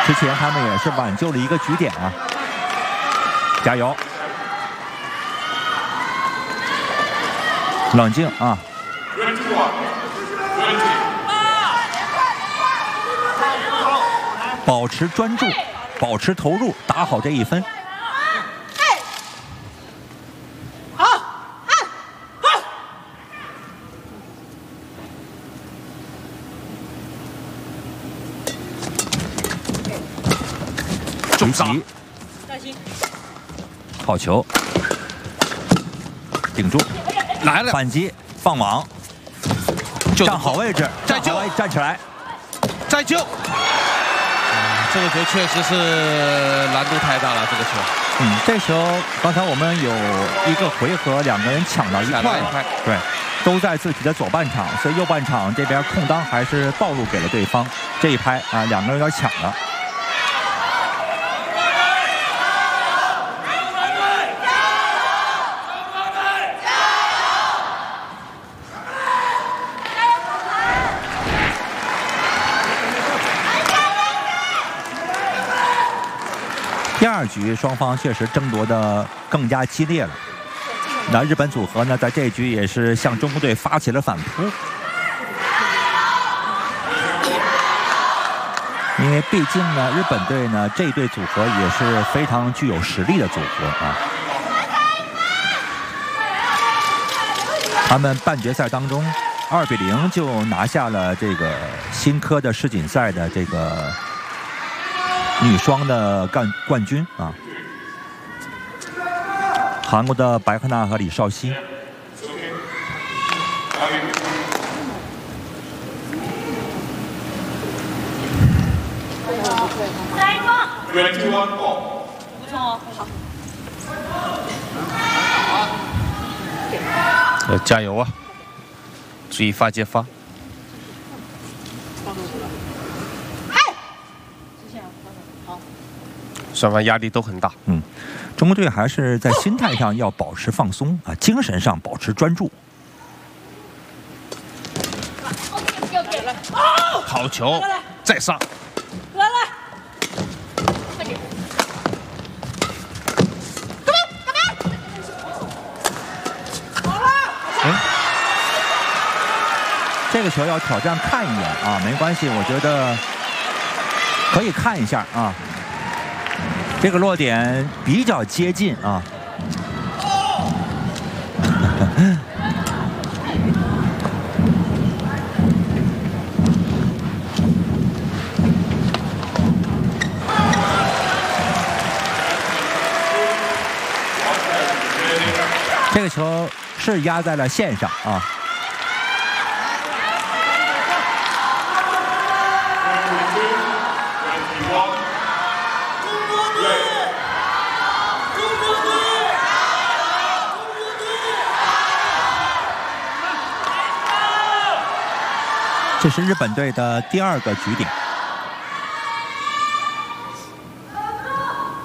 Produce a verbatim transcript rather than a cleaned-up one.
之前他们也是挽救了一个局点啊，加油！冷静啊！保持专注，保持投入，打好这一分。 重击， 好球，顶住， 来了， 反击，放网，站好位置， 再救， 站起来， 再救。这个球确实是难度太大了，这个球。 嗯，这球刚才我们有一个回合，两个人抢到一块了，对，都在自己的左半场，所以右半场这边空当还是暴露给了对方。这一拍啊，两个人有点抢了。第二局双方确实争夺的更加激烈了。那日本组合呢，在这一局也是向中国队发起了反扑，因为毕竟呢，日本队呢这一对组合也是非常具有实力的组合啊。他们半决赛当中二比零就拿下了这个新科的世锦赛的这个女双的冠冠军啊，韩国的白赫娜和李绍熙。 呃，加油啊！注意发接发。双方压力都很大。 嗯，中国队还是在心态上要保持放松啊，精神上保持专注。 好球，再上。 来来。 哎，这个球要挑战看一眼啊，没关系，我觉得可以看一下啊。这个落点比较接近啊。这个球是压在了线上啊。这是日本队的第二个局点。